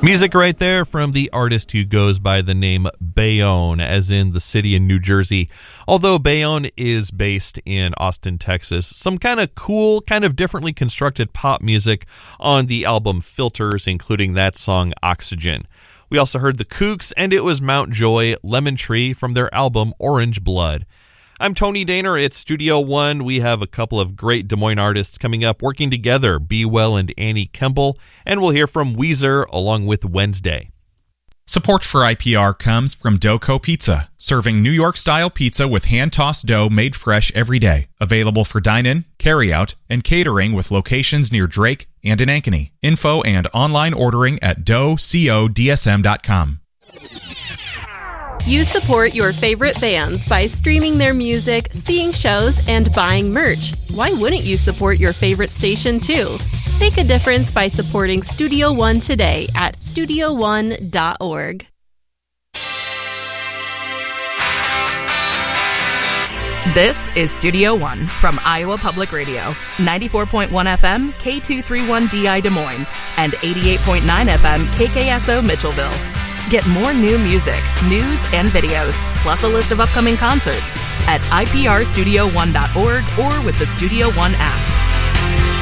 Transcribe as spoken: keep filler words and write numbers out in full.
Music right there from the artist who goes by the name Bayonne, as in the city in New Jersey. Although Bayonne is based in Austin, Texas, some kind of cool, kind of differently constructed pop music on the album Filters, including that song Oxygen. We also heard the Kooks, and it was Mount Joy, Lemon Tree from their album Orange Blood. I'm Tony Daner at Studio One. We have a couple of great Des Moines artists coming up working together, Be Well and Annie Kemble, and we'll hear from Weezer along with Wednesday. Support for I P R comes from Doco Pizza, serving New York-style pizza with hand-tossed dough made fresh every day. Available for dine-in, carry-out, and catering with locations near Drake and in Ankeny. Info and online ordering at dough co d s m dot com. You support your favorite bands by streaming their music, seeing shows, and buying merch. Why wouldn't you support your favorite station too? Make a difference by supporting Studio One today at studio one dot org. This is Studio One from Iowa Public Radio, ninety-four point one F M, K two thirty-one D I Des Moines, and eighty-eight point nine F M, K K S O Mitchellville. Get more new music, news, and videos, plus a list of upcoming concerts at I P R studio one dot org or with the Studio One app.